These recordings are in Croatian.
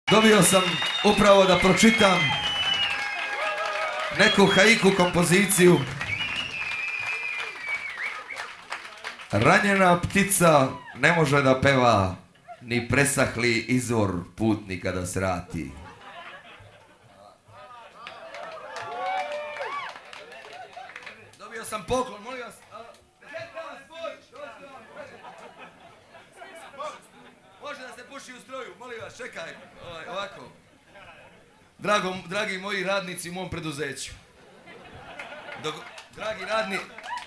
Dobio sam upravo da pročitam neku haiku kompoziciju. Ranjena ptica ne može da peva, ni presahli izvor putnika da srati. Dobio sam poklon, molim vas. Može da se puši u stroju, molim vas, čekaj, ovako. Dragi moji radnici u mom preduzeću. Dragi radni...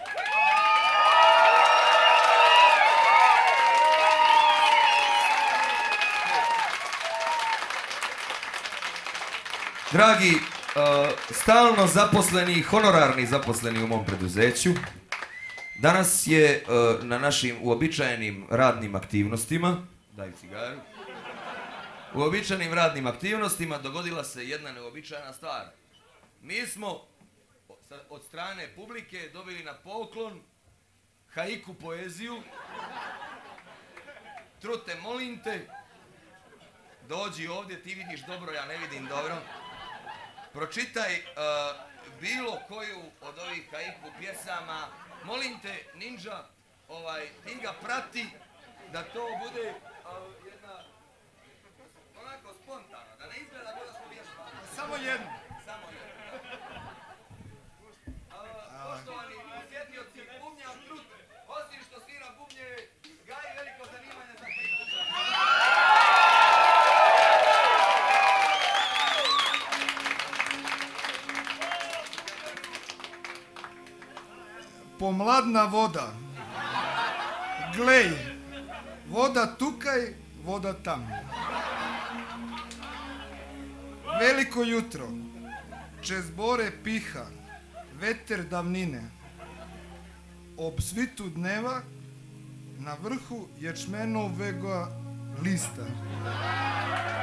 Dragi, stalno zaposleni, honorarni zaposleni u mom preduzeću, danas je na našim uobičajenim radnim aktivnostima, daj cigaru, uobičajenim radnim aktivnostima dogodila se jedna neuobičajena stvar. Mi smo od strane publike dobili na poklon haiku poeziju. Trute, molim te, dođi ovdje, ti vidiš dobro, ja ne vidim dobro. Pročitaj bilo koju od ovih haiku pjesama. Molim te, Ninja, ti ga prati da to bude jedna onako spontano, da ne izgleda da smo vježbali. Samo jedno. Samo jedno. Poštovani posjetioci, bubnjar Trute, osim što svira bubnje, gaji veliko zanimanje za haiku. Pomladna voda. Glej, voda tukaj, voda tam. Veliko jutro, čez bore piha, veter davnine. Ob svitu dneva, na vrhu ječmenovega lista.